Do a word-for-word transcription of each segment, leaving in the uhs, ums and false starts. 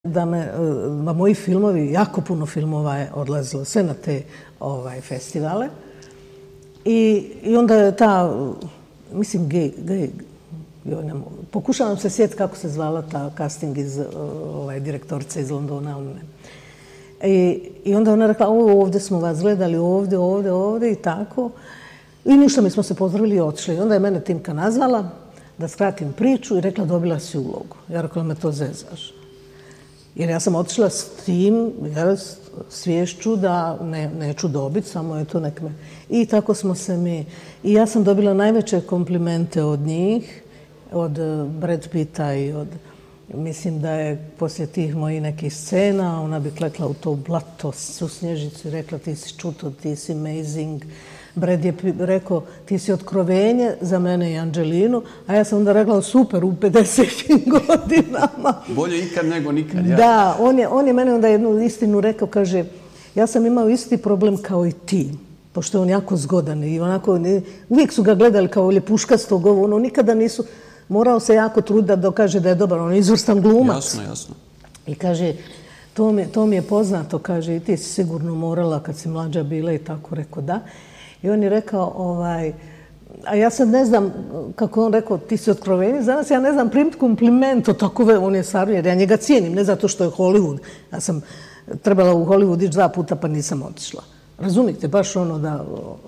da me, na moji filmovi, jako puno filmova je odlazilo, sve na te ovaj, festivale. I, I onda je ta, mislim, gej, gej, pokušavam se sjetiti kako se zvala ta casting iz, ovaj, direktorica iz Londona. I, I onda ona rekla, ovo ovdje smo vas gledali, ovdje, ovdje, ovdje i tako. I ništa, mi smo se pozdravili i otišli. I onda je mene Timka nazvala da skratim priču i rekla, dobila si ulogu. Ja rekla, me to zezaš. Jer ja sam otišla s tim, ja, sviješću da ne, neću dobiti, samo je to nek me. I tako smo se mi... I ja sam dobila najveće komplimente od njih, od Brad Pitta i od... Mislim da je poslije tih mojih nekih scena, ona bi klekla u to blato, u snježicu i rekla ti si čuto, ti si amazing. Brad je rekao, ti si otkrovenje za mene i Anđelinu, a ja sam onda rekla, super, u pedesetim godinama. Bolje ikad nego nikad, ja. Da, on je, on je mene onda jednu istinu rekao, kaže, ja sam imao isti problem kao i ti, pošto je on jako zgodan i onako, uvijek su ga gledali kao ljepuškastog, ono, nikada nisu, morao se jako truditi da dokaže da je dobar, on je izvrstan glumac. Jasno, jasno. I kaže, to mi, to mi je poznato, kaže, i ti si sigurno morala kad si mlađa bila i tako, rekao da. I on je rekao, ovaj, a ja sad ne znam, kako on rekao, ti si otkrovenje, za nas ja ne znam primiti kompliment od takove, on je stvarno, jer ja njega cijenim, ne zato što je Hollywood. Ja sam trebala u Hollywood ići dva puta pa nisam otišla. Razumite, baš ono da...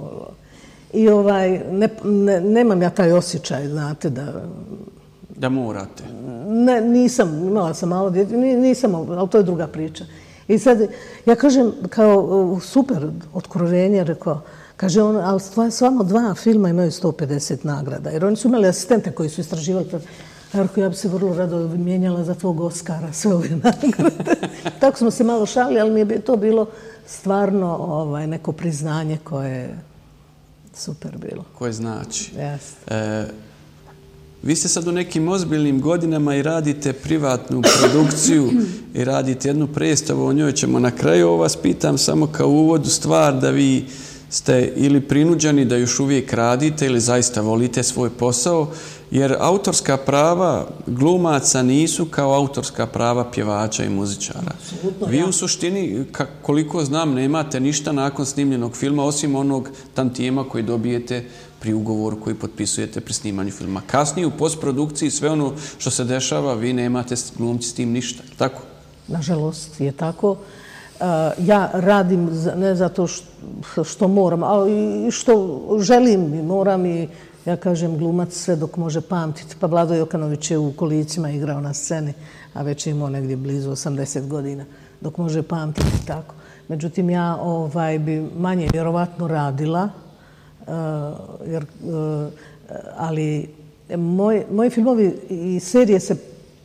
I ovaj, ne, ne, nemam ja taj osjećaj, znate, da... Da morate. Ne, nisam, imala sam malo djece, nisam, ali to je druga priča. I sad, ja kažem, kao super otkrovenje, rekao, kaže on, ali stvarno dva filma imaju sto pedeset nagrada, jer oni su imali asistente koji su istraživali. Ja rekao, ja bi se vrlo rado mijenjala za tvog Oscara, sve ove nagrade. Tako smo se malo šali, ali mi je to bilo stvarno ovaj, neko priznanje koje je super bilo. Koje znači. Yes. E, vi ste sad u nekim ozbiljnim godinama i radite privatnu produkciju i radite jednu predstavu, o njoj ćemo na kraju. Ovo vas pitam samo kao uvodu stvar da vi ste ili prinuđeni da još uvijek radite ili zaista volite svoj posao, jer autorska prava glumaca nisu kao autorska prava pjevača i muzičara. Absolutno, vi ja. U suštini, koliko znam, nemate ništa nakon snimljenog filma, osim onog tantijema koji dobijete pri ugovoru koji potpisujete pri snimanju filma. Kasnije u postprodukciji sve ono što se dešava, vi nemate glumci s tim ništa. Tako? Nažalost je tako. Ja radim ne zato što moram, ali što želim i moram i ja kažem glumac sve dok može pamtiti. Pa Vlado Jokanović je u Kolicima igrao na sceni, a već je imao negdje blizu osamdeset godina, dok može pamtiti tako. Međutim, ja ovaj, bi manje vjerovatno radila, jer, ali moj, moji filmovi i serije se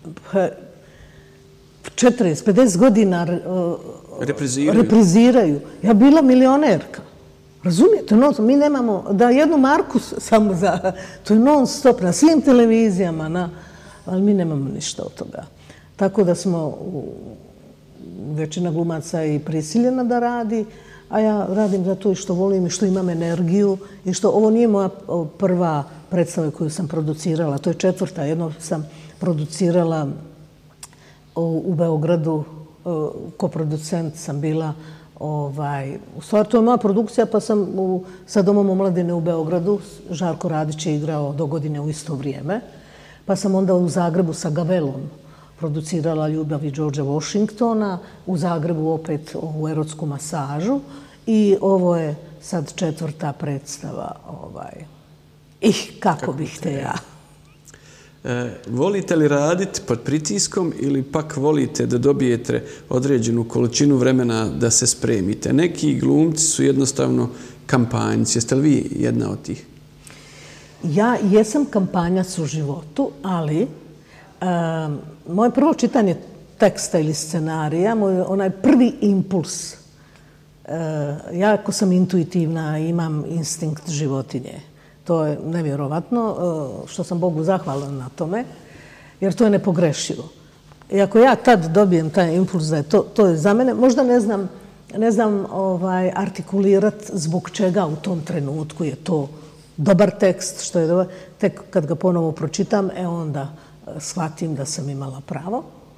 četrdeset pedeset godina repriziraju. repriziraju. Ja bila milionerka. Razumijete? No, mi nemamo da jednu marku samo za... To je non stop na svim televizijama, na, ali mi nemamo ništa od toga. Tako da smo većina glumaca i prisiljena da radi, a ja radim zato i što volim i što imam energiju i što ovo nije moja prva predstava koju sam producirala. To je četvrta. Jedno sam producirala u Beogradu, koproducent sam bila. Ovaj, u stvari, to je moja produkcija, pa sam u, sa Domom omladine u Beogradu, Žarko Radić je igrao do godine u isto vrijeme, pa sam onda u Zagrebu sa Gavelom producirala Ljubav i Georgea Washingtona, u Zagrebu opet ovu erotsku masažu i ovo je sad četvrta predstava. Ovaj, I kako, kako bih te ja. E, volite li raditi pod pritiskom ili pak volite da dobijete određenu količinu vremena da se spremite? Neki glumci su jednostavno kampanjci. Jeste li vi jedna od tih? Ja jesam kampanjac u životu, ali um, moje prvo čitanje teksta ili scenarija, moj onaj prvi impuls, uh, ja ako sam intuitivna, imam instinkt životinje. To je nevjerovatno, što sam Bogu zahvalna na tome, jer to je nepogrešivo. I ako ja tad dobijem taj impuls da je to, to je za mene, možda ne znam, ne znam ovaj, artikulirati zbog čega u tom trenutku je to dobar tekst, što je dobar, tek kad ga ponovo pročitam, e onda shvatim da sam imala pravo.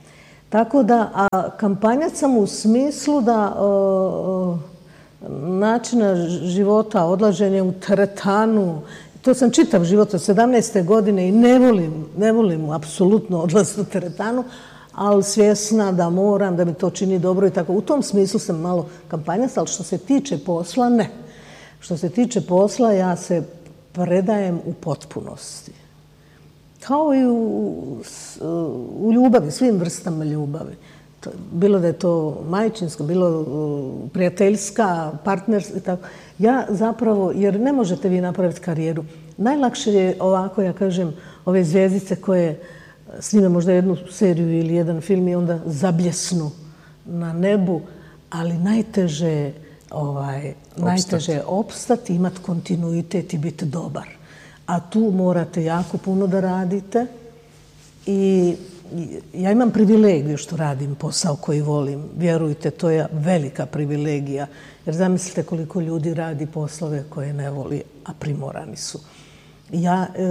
Tako da, a kampanjac sam u smislu da o, načina života, odlaženje u teretanu, to sam čitav život od sedamnaeste godine i ne volim, ne volim apsolutno odlaziti u teretanu, ali svjesna da moram, da mi to čini dobro i tako. U tom smislu sam malo kampanjac, ali što se tiče posla, ne. Što se tiče posla, ja se predajem u potpunosti. Kao i u, u ljubavi, svim vrstama ljubavi. Bilo da je to majčinska, bilo prijateljska, partnerska i tako. Ja zapravo, jer ne možete vi napraviti karijeru. Najlakše je ovako, ja kažem, ove zvijezdice koje snime možda jednu seriju ili jedan film i onda zabljesnu na nebu, ali najteže je ovaj, najteže je opstati, imati kontinuitet i biti dobar. A tu morate jako puno da radite i ja imam privilegiju što radim posao koji volim. Vjerujte, to je velika privilegija. Jer zamislite koliko ljudi radi poslove koje ne voli, a primorani su. Ja, e,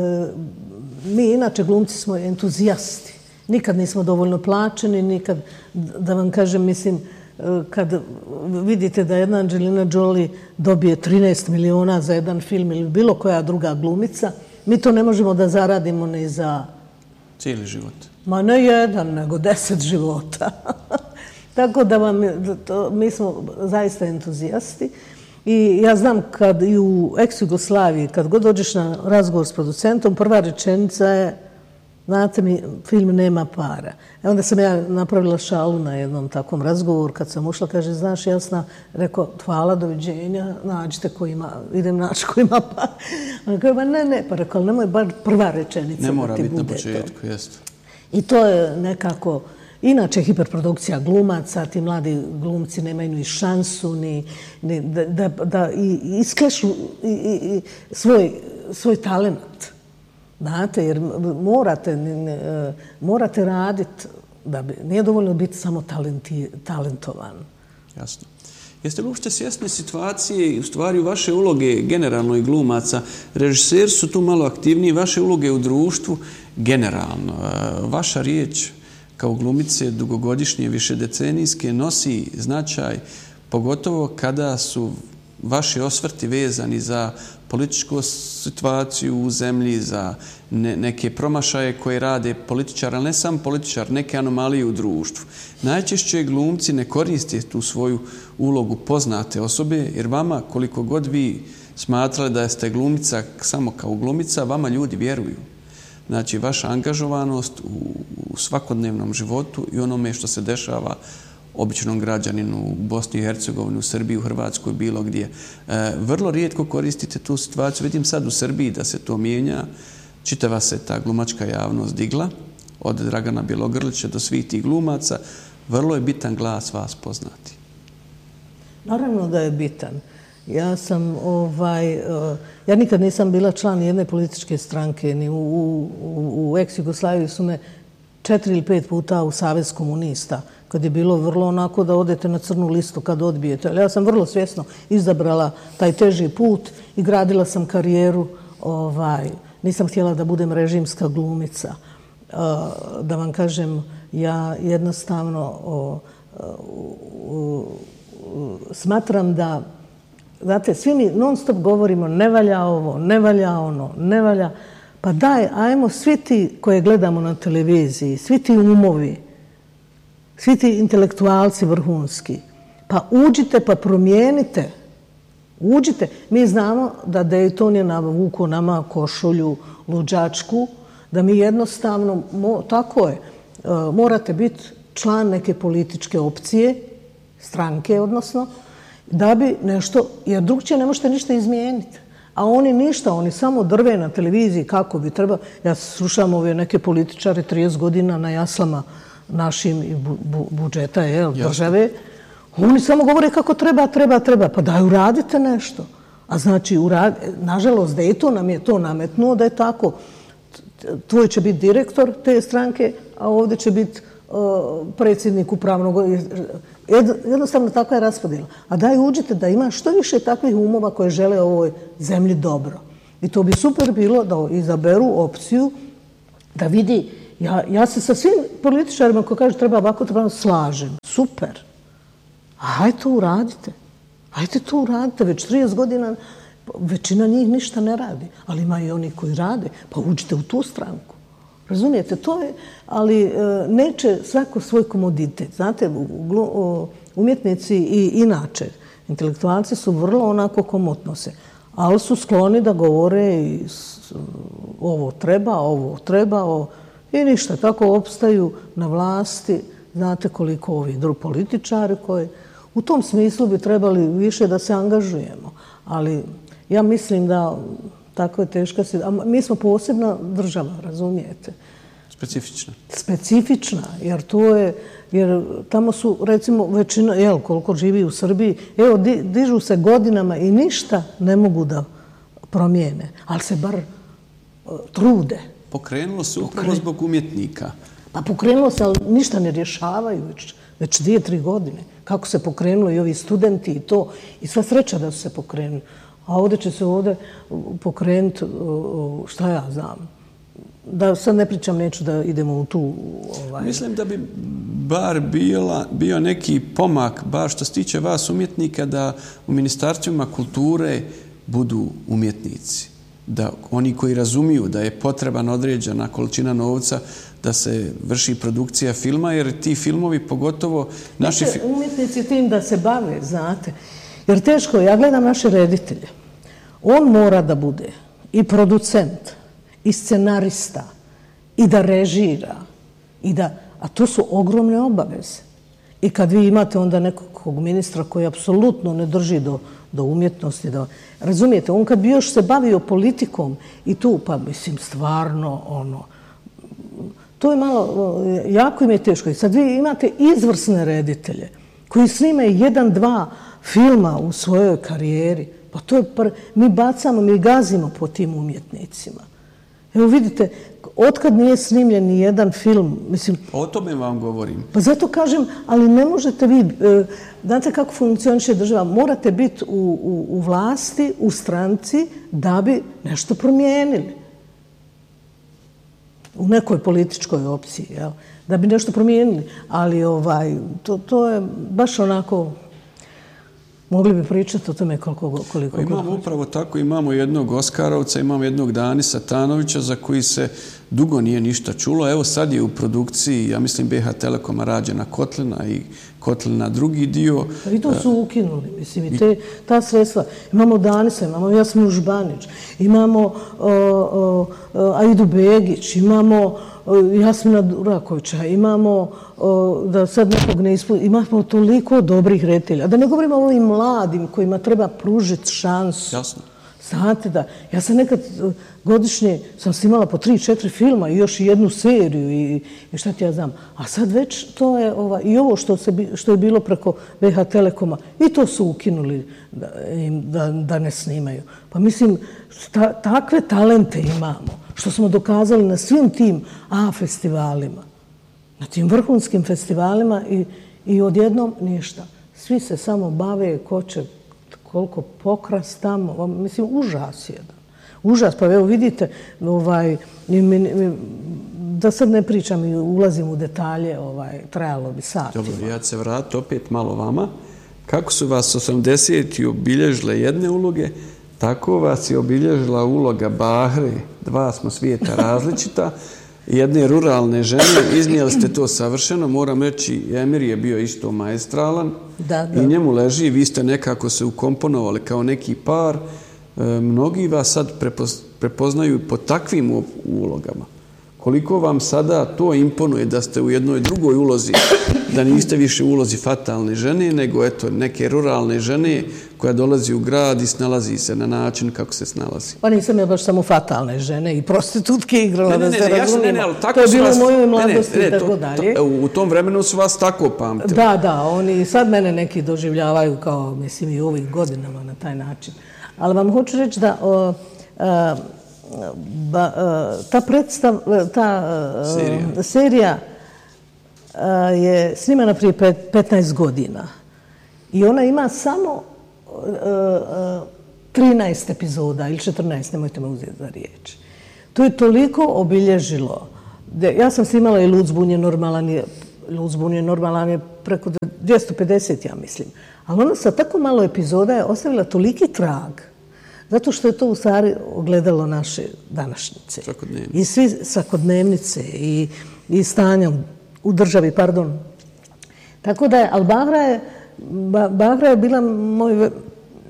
mi inače glumci smo entuzijasti. Nikad nismo dovoljno plaćeni, nikad, da vam kažem, mislim, kad vidite da jedna Angelina Jolie dobije trinaest miliona za jedan film ili bilo koja druga glumica, mi to ne možemo da zaradimo ni za... Cijeli život. Ma ne jedan, nego deset života. Tako da vam, to, mi smo zaista entuzijasti. I ja znam kad i u ex-Jugoslaviji, kad god dođeš na razgovor s producentom, prva rečenica je, znate mi, film nema para. E onda sam ja napravila šalu na jednom takvom razgovoru. Kad sam ušla, kaže, znaš, Jasna, rekao, hvala, doviđenja, nađite ko ima, idem naći ko ima para. On kaže, ba ne, ne, pa rekao, nemoj bar prva rečenica ne mora da ti biti bude na početku, to. Jest. I to je nekako, inače hiperprodukcija glumaca, ti mladi glumci nemaju ni šansu, ni, ni da, da, da i, isklešu i, i, i svoj, svoj talent. Znate, jer morate, morate raditi, da bi, nije dovoljno biti samo talenti, talentovan. Jasno. Jeste li uopšte svjesni situacije i u stvari vaše uloge generalno i glumaca? Režiseri su tu malo aktivniji, vaše uloge u društvu generalno. Vaša riječ kao glumice dugogodišnje, višedecenijske nosi značaj, pogotovo kada su vaši osvrti vezani za političku situaciju u zemlji, za ne, neke promašaje koje rade političar, ali ne samo političar, neke anomalije u društvu. Najčešće glumci ne koriste tu svoju ulogu poznate osobe, jer vama, koliko god vi smatrali da ste glumica samo kao glumica, vama ljudi vjeruju. Znači, vaša angažovanost u, u svakodnevnom životu i onome što se dešava običnom građaninu u Bosni i Hercegovini, u Srbiji, u Hrvatskoj, bilo gdje. E, vrlo rijetko koristite tu situaciju. Vidim sad u Srbiji da se to mijenja. Čitava se ta glumačka javnost digla, od Dragana Bjelogrlića do svih tih glumaca. Vrlo je bitan glas vas poznati. Naravno da je bitan. Ja sam, ovaj, ja nikad nisam bila član jedne političke stranke, ni u, u, u ex-Jugoslaviji su me četiri ili pet puta u Savez komunista, kad je bilo vrlo onako da odete na crnu listu kad odbijete. Ali ja sam vrlo svjesno izabrala taj teži put i gradila sam karijeru. Ovaj, nisam htjela da budem režimska glumica. Da vam kažem, ja jednostavno o, o, o, smatram da, znate, svi mi non stop govorimo ne valja ovo, ne valja ono, ne valja. Pa daj, ajmo svi ti koje gledamo na televiziji, svi ti umovi, svi ti intelektualci vrhunski, pa uđite pa promijenite. Uđite. Mi znamo da Dayton je navukao nama košulju luđačku, da mi jednostavno, mo, tako je, morate biti član neke političke opcije, stranke odnosno, da bi nešto, jer drugčije ne možete ništa izmijeniti. A oni ništa, oni samo drve na televiziji kako bi treba. Ja slušam ove neke političare trideset godina na jaslama našim i bu, bu, budžeta je, države. Oni samo govore kako treba, treba, treba. Pa daj, uradite nešto. A znači, urad... nažalost, Dayton nam je to nametnuo da je tako. Tvoj će biti direktor te stranke, a ovdje će biti uh, predsjednik upravnog... Jednostavno takva je raspodjela. A daj, uđite da ima što više takvih umova koje žele ovoj zemlji dobro. I to bi super bilo da izaberu opciju da vidi Ja, ja se sa svim političarima koji kažu treba ovako, treba slažem. Super. Hajde to uradite. Hajde to uradite. Već trideset godina većina njih ništa ne radi. Ali ima i oni koji rade. Pa uđite u tu stranku. Razumijete? To je, ali e, neće svako svoj komoditet. Znate, umjetnici i inače, intelektualci su vrlo onako komotno se. Ali su skloni da govore i ovo treba, ovo treba, ovo... I ništa, tako opstaju na vlasti. Znate koliko ovi drugi političari koji... U tom smislu bi trebali više da se angažujemo. Ali ja mislim da tako je teška se... Mi smo posebna država, razumijete? Specifična. Specifična, jer to je... Jer tamo su, recimo, većina, jel, koliko živi u Srbiji, evo, di, dižu se godinama i ništa ne mogu da promijene, ali se bar uh, trude. Pokrenulo se upravo zbog umjetnika. Pa pokrenulo se, ali ništa ne rješavaju već, već dvije, tri godine. Kako se pokrenulo i ovi studenti i to. I sva sreća da su se pokrenuli. A ovdje će se ovdje pokrenuti, šta ja znam, da sad ne pričam, neću da idemo u tu... Ovaj... Mislim da bi bar bila, bio neki pomak, bar što se tiče vas umjetnika, da u ministarstvima kulture budu umjetnici. Da oni koji razumiju da je potreban određena količina novca da se vrši produkcija filma, jer ti filmovi pogotovo... naši fi... Umjetnici tim da se bave, znate. Jer teško, ja gledam naše reditelje. On mora da bude i producent, i scenarista, i da režira, i da, a to su ogromne obaveze. I kad vi imate onda nekog ministra koji apsolutno ne drži do, do umjetnosti, da, razumijete, on kad bi još se bavio politikom i tu, pa mislim, stvarno, ono, to je malo, jako im je teško. I sad vi imate izvrsne reditelje koji snimaju jedan, dva filma u svojoj karijeri. Pa to je, pr... mi bacamo, mi gazimo po tim umjetnicima. Evo vidite, otkad nije snimljen ni jedan film, mislim... O tome vam govorim. Pa zato kažem, ali ne možete vi... Znate kako funkcioniše država? Morate biti u, u, u vlasti, u stranci, da bi nešto promijenili. U nekoj političkoj opciji, jel? Da bi nešto promijenili. Ali ovaj, to, to je baš onako... Mogli bi pričati o tome koliko... koliko pa imamo upravo tako, imamo jednog Oskarovca, imamo jednog Danisa Tanovića za koji se dugo nije ništa čulo. Evo sad je u produkciji, ja mislim, B H Telekoma rađena Kotlina i Kotlina drugi dio. Pa i to su ukinuli, mislim, i te, ta sredstva. Imamo Danisa, imamo Jasminu Žbanić, imamo uh, uh, Aidu Begić, imamo uh, Jasmina Durakovića, imamo, uh, da sad nekog ne ispusti, imamo toliko dobrih reditelja. Da ne govorimo o ovim mladim kojima treba pružiti šansu. Jasno. Znate da, ja sam nekad godišnje sam snimala po tri, četiri filma i još jednu seriju i, i šta ti ja znam. A sad već to je, ova, i ovo što, se, što je bilo preko B H Telekoma, i to su ukinuli da, da, da ne snimaju. Pa mislim, ta, takve talente imamo, što smo dokazali na svim tim A festivalima, na tim vrhunskim festivalima i, i odjednom ništa. Svi se samo bave ko će koliko pokras tamo, mislim, užas jedan. Užas, pa evo vidite, ovaj, da sad ne pričam i ulazim u detalje, ovaj, trajalo bi sati. Dobro, ja ću se vratiti opet malo vama. Kako su vas osamdeseti obilježile jedne uloge, tako vas je obilježila uloga Bahre. Dva smo svijeta različita. Jedne ruralne žene, iznijeli ste to savršeno, moram reći, Emir je bio isto maestralan da, da. I njemu leži, vi ste nekako se ukomponovali kao neki par, e, mnogi vas sad prepoznaju po takvim ulogama. Koliko vam sada to imponuje da ste u jednoj drugoj ulozi, da niste više u ulozi fatalne žene, nego eto, neke ruralne žene koja dolazi u grad i snalazi se na način kako se snalazi. Pa nisam ja baš samo fatalne žene i prostitutke igrala, ne, ne, da se ne, razumimo. Ne, ne, ne, to je bilo vas, u mojoj mladosti ne, ne, i tako to, dalje. To, u tom vremenu su vas tako pamtili. Da, da, oni sad mene neki doživljavaju kao, mislim, i u ovih godinama na taj način. Ali vam hoću reći da... O, a, Ba, ta predstav, ta serija, serija je snimana prije petnaest godina i ona ima samo trinaest epizoda ili četrnaest, nemojte me uzeti za riječ. To je toliko obilježilo Ja sam snimala i Lud zbunjen normalan je, Lud zbunjen normalan je preko dvjesto pedeset, ja mislim. Ali ona sa tako malo epizoda je ostavila toliki trag, zato što je to u stvari ogledalo naše današnjice. Svakodnevnice. I svi svakodnevnice i, i stanja u državi, pardon. Tako da je, ali Bahra je, Bahra je bila moj... E,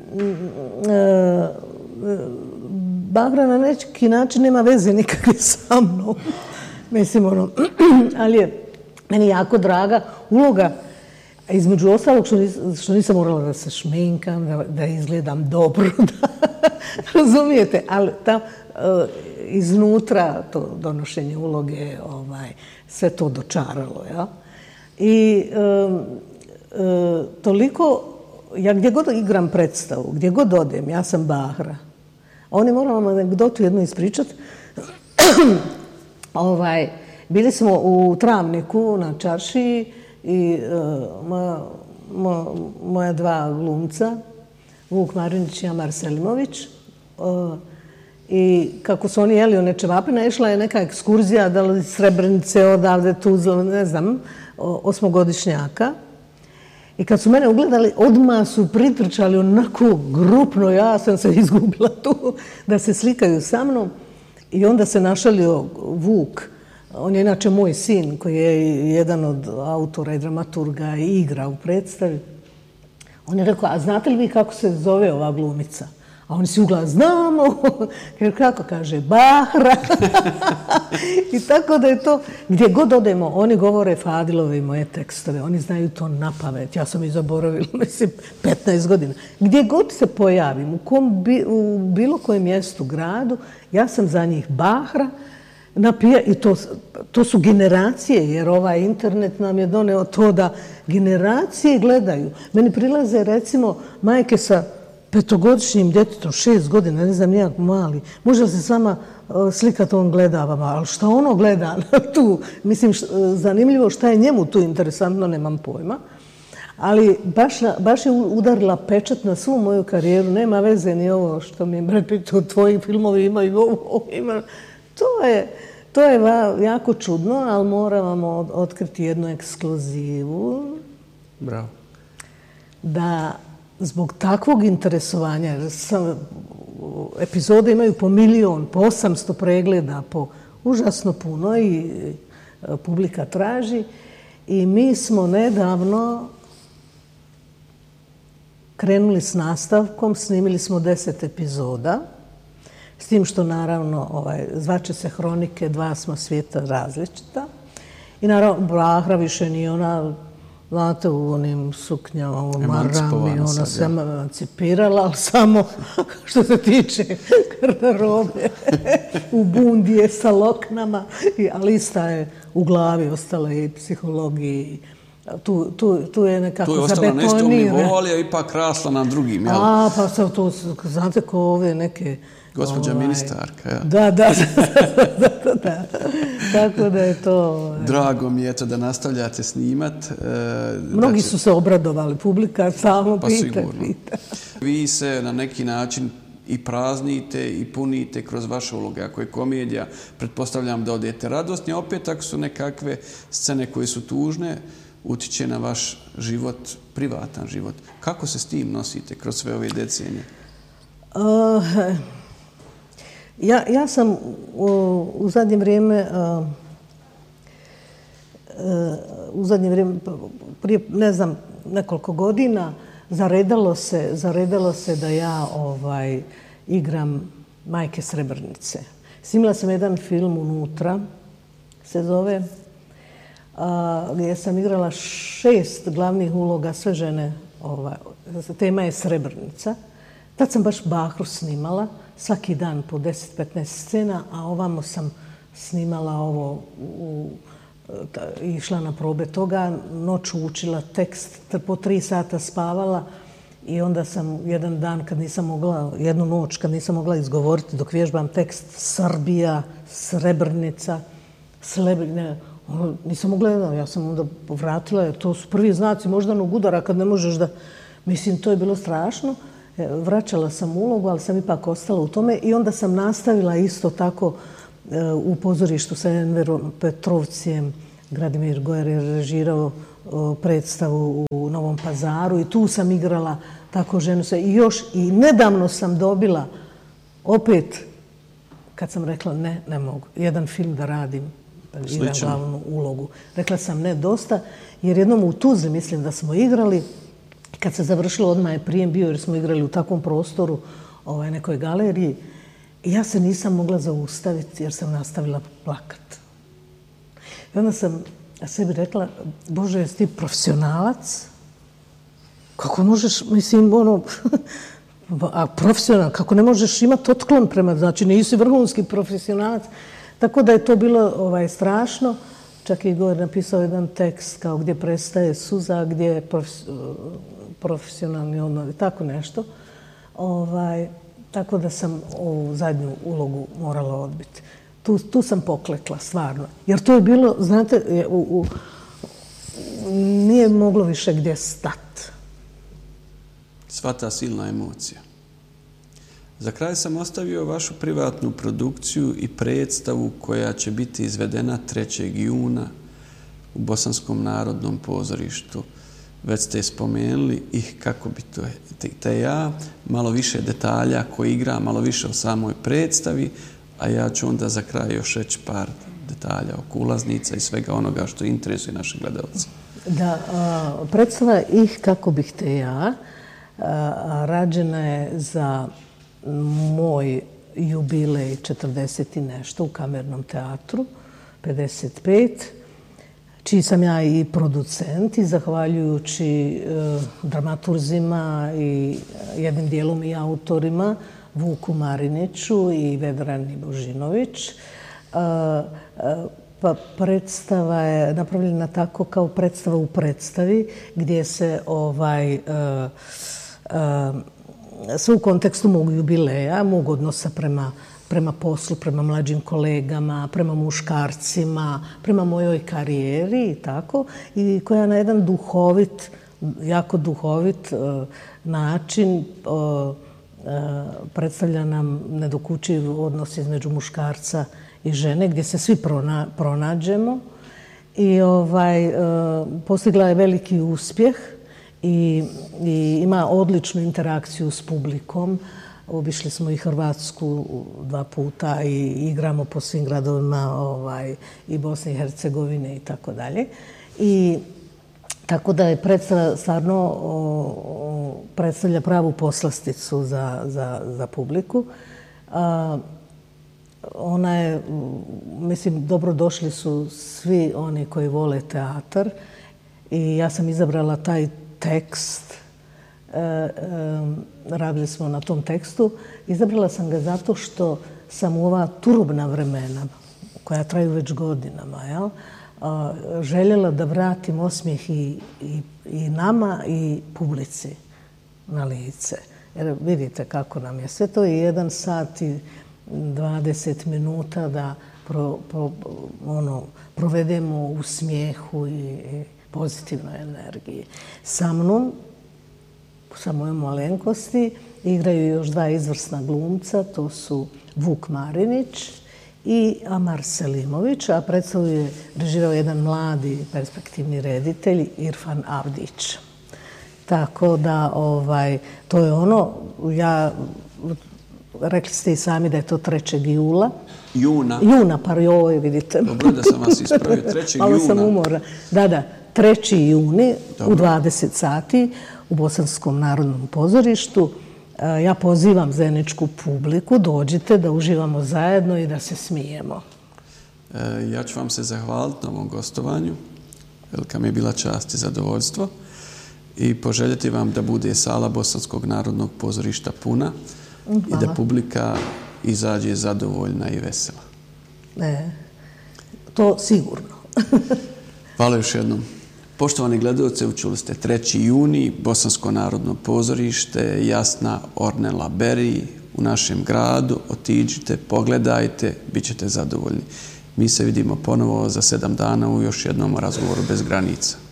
Bahra na neki način nema veze nikakve sa mnom. Mislim, ono, ali je meni jako draga uloga, između ostalog što, nis, što nisam morala da se šminkam, da, da izgledam dobro, da, razumijete, ali tam uh, iznutra to donošenje uloge, ovaj, sve to dočaralo, ja. I um, uh, toliko, ja gdje god igram predstavu, gdje god odem, ja sam Bahra. Oni moram vam anegdotu jednu ispričati. ovaj, bili smo u Travniku na čaršiji i uh, moja, moja, moja dva glumca, Vuk Marinić i Amar Selimović. Uh, I kako su oni jeli one čevapine, išla je neka ekskurzija da li Srebrenice, odavde, Tuzla, ne znam, osmogodišnjaka. I kad su mene ugledali, odmah su pritrčali onako grupno, ja sam se izgubila tu, da se slikaju sa mnom. I onda se našalio Vuk, on je inače moj sin, koji je jedan od autora i dramaturga i igra u predstavi. On je rekao, a znate li vi kako se zove ova glumica? A oni si ugla, znamo, jer kako kaže, Bahra. I tako da je to, gdje god odemo, oni govore Fadilove i moje tekstove, oni znaju to na pamet. Ja sam i zaboravila, mislim, petnaest godina. Gdje god se pojavim, u, kom, u bilo kojem mjestu, gradu, ja sam za njih Bahra, napija, i to, to su generacije, jer ovaj internet nam je doneo to da generacije gledaju. Meni prilaze, recimo, majke sa petogodišnjim djetetom, šest godina, ne znam, nijak mali. Može li se s vama slikati, on gleda vama, ali šta ono gleda tu? Mislim, zanimljivo šta je njemu tu interesantno, nemam pojma. Ali baš, baš je udarila pečat na svu moju karijeru. Nema veze ni ovo što mi je Brad Pitt, tvoji filmovi imaju ovo, ima. To je, to je jako čudno, ali moram vam otkriti jednu ekskluzivu. Bravo. Da zbog takvog interesovanja, jer sam, epizode imaju po milion, po osamsto pregleda, po užasno puno i publika traži. I mi smo nedavno krenuli s nastavkom, snimili smo deset epizoda, s tim što naravno ovaj, zvače se Hronike, dva smo svijeta različita. I naravno Bahra više nije ona, znate, u onim suknjama, u marami, ona se emancipirala, ali samo što se tiče garderobe, u bundije sa loknama, ali ista je u glavi, ostala je i psihologiji. Tu, tu, tu je nekako zabetonirana. Tu je ostala na istom nivou, ali je ipak rasla na drugim, jel? A, pa sad to, znate, ko ove neke... Gospođa ovaj, ministarka, ja. Da, da, da, da, da. Tako da je to... Drago mi je to da nastavljate snimat. Mnogi su se obradovali, publika samo pa pita, pita. Vi se na neki način i praznite i punite kroz vaše uloge. Ako je komedija, pretpostavljam da odete radosni, a opet ako su nekakve scene koje su tužne, utiče na vaš život, privatan život. Kako se s tim nosite kroz sve ove decenije? Uh, ja, ja sam u, u zadnje vrijeme uh, uh, u zadnje vrijeme prije, ne znam, nekoliko godina zaredalo se, zaredalo se da ja ovaj, igram Majke Srebrnice. Snimila sam jedan film unutra, se zove, Uh, gdje sam igrala šest glavnih uloga, sve žene, ovaj, tema je Srebrnica. Tad sam baš Bahru snimala, svaki dan po deset do petnaest scena, a ovamo sam snimala ovo, u, ta, išla na probe toga, noću učila tekst, po tri sata spavala i onda sam jedan dan kad nisam mogla, jednu noć kad nisam mogla izgovoriti dok vježbam tekst Srbija, Srebrnica, Srebrnica, nisam mogla, ja sam onda povratila, jer to su prvi znaci moždanog udara kad ne možeš da... Mislim, to je bilo strašno. Vraćala sam ulogu, ali sam ipak ostala u tome i onda sam nastavila isto tako u pozorištu sa Enverom Petrovcijem. Gradimir Gojer je režirao predstavu u Novom Pazaru i tu sam igrala tako ženu sve. I još i nedavno sam dobila opet, kad sam rekla ne, ne mogu, jedan film da radim, igram glavnu ulogu. Rekla sam ne dosta, jer jednom u Tuzli mislim da smo igrali. Kad se završilo, odmah je prijem bio jer smo igrali u takvom prostoru, ovaj, nekoj galeriji. I ja se nisam mogla zaustaviti jer sam nastavila plakat. I onda sam sebi rekla, Bože, jesi ti profesionalac? Kako možeš, mislim, ono, a profesional, kako ne možeš imati otklon prema, znači nisi vrhunski profesionalac. Tako da je to bilo ovaj, strašno. Čak je Igor napisao jedan tekst kao gdje prestaje suza, gdje je profesionalni odmor, tako nešto. Ovaj, tako da sam ovu zadnju ulogu morala odbiti. Tu, tu sam poklekla, stvarno. Jer to je bilo, znate, u, u, nije moglo više gdje stati. Sva ta silna emocija. Za kraj sam ostavio vašu privatnu produkciju i predstavu koja će biti izvedena trećeg juna u Bosanskom narodnom pozorištu. Već ste spomenuli ih kako bi to te ja, malo više detalja koji igra, malo više o samoj predstavi, a ja ću onda za kraj još reći par detalja oko ulaznica i svega onoga što interesuje naše gledalce. Da, a, predstava ih kako bih te ja a, rađena je za moj jubilej četrdeset i nešto u Kamernom teatru, pedeset pet, čiji sam ja i producent i zahvaljujući e, dramaturzima i jednim dijelom i autorima, Vuku Mariniću i Vedrani Božinović. E, pa predstava je napravljena tako kao predstava u predstavi, gdje se ovaj, e, e, sve u kontekstu mog jubileja, mog odnosa prema, prema poslu, prema mlađim kolegama, prema muškarcima, prema mojoj karijeri i tako, i koja na jedan duhovit, jako duhovit uh, način uh, uh, predstavlja nam nedokučiv odnos između muškarca i žene, gdje se svi prona, pronađemo. I ovaj, uh, postigla je veliki uspjeh. I, i ima odličnu interakciju s publikom. Obišli smo i Hrvatsku dva puta i igramo po svim gradovima ovaj, i Bosne i Hercegovine i tako dalje. I tako da je predstava stvarno o, o, predstavlja pravu poslasticu za, za, za publiku. A, ona je, mislim, dobrodošli su svi oni koji vole teatar i ja sam izabrala taj tekst, e, e, radili smo na tom tekstu. Izabrala sam ga zato što sam u ova turobna vremena, koja traju već godinama, jel, a, željela da vratim osmijeh i, i, i nama i publici na lice. Jer vidite kako nam je sve to i jedan sat i dvadeset minuta da pro, pro, ono, provedemo u smijehu i, i pozitivnoj energiji. Sa mnom, sa mojom malenkosti, igraju još dva izvrsna glumca, to su Vuk Marinić i Amar Selimović, a predstavu je režirao jedan mladi perspektivni reditelj, Irfan Avdić. Tako da, ovaj, to je ono, ja, rekli ste i sami da je to trećeg jula. Juna. Juna, pa joj, vidite. Dobro da sam vas ispravio, trećeg juna. Malo sam umorna. Da, da, trećeg juna Dobro. U dvadeset sati u Bosanskom narodnom pozorištu. Ja pozivam zeničku publiku, dođite da uživamo zajedno i da se smijemo. E, ja ću vam se zahvaliti na ovom gostovanju. Velika mi je bila čast i zadovoljstvo. I poželjeti vam da bude sala Bosanskog narodnog pozorišta puna. Hvala. I da publika izađe zadovoljna i vesela. E, to sigurno. Hvala još jednom. Poštovani gledalci, čuli ste trećeg juna, Bosansko narodno pozorište, Jasna Ornella Berry u našem gradu. Otiđite, pogledajte, bit ćete zadovoljni. Mi se vidimo ponovo za sedam dana u još jednom razgovoru bez granica.